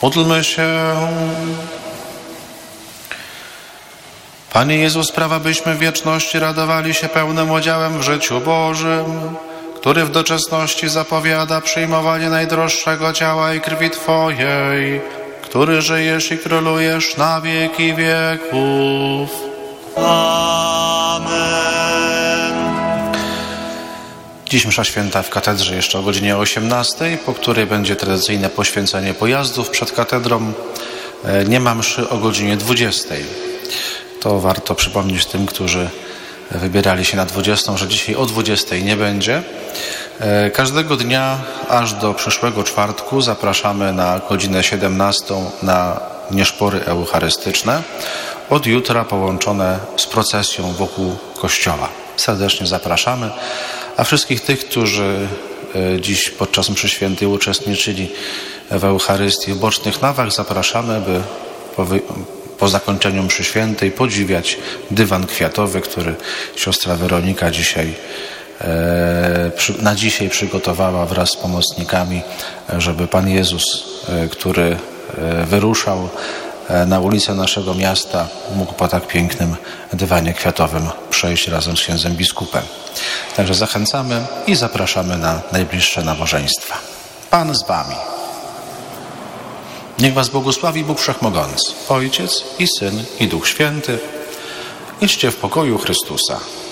Módlmy się. Panie Jezu, sprawa, byśmy w wieczności radowali się pełnym udziałem w życiu Bożym, który w doczesności zapowiada przyjmowanie najdroższego ciała i krwi Twojej, który żyjesz i królujesz na wieki wieków. Amen. Dziś msza święta w katedrze jeszcze o godzinie 18, po której będzie tradycyjne poświęcenie pojazdów przed katedrą. Nie ma mszy o godzinie 20. To warto przypomnieć tym, którzy wybierali się na 20, że dzisiaj o 20 nie będzie. Każdego dnia aż do przyszłego czwartku zapraszamy na godzinę 17 na nieszpory eucharystyczne. Od jutra połączone z procesją wokół kościoła. Serdecznie zapraszamy. A wszystkich tych, którzy dziś podczas mszy świętej uczestniczyli w Eucharystii w bocznych nawach, zapraszamy, by po zakończeniu mszy świętej podziwiać dywan kwiatowy, który siostra Weronika na dzisiaj przygotowała wraz z pomocnikami, żeby Pan Jezus, który wyruszał na ulicę naszego miasta, mógł po tak pięknym dywanie kwiatowym przejść razem z księdzem biskupem. Także zachęcamy i zapraszamy na najbliższe nabożeństwa. Pan z wami. Niech was błogosławi Bóg Wszechmogący, Ojciec i Syn i Duch Święty. Idźcie w pokoju Chrystusa.